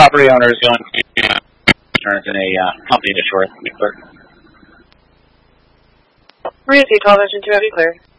property owner is going to turn in a company to short. Maria C. Television 2 have you cleared.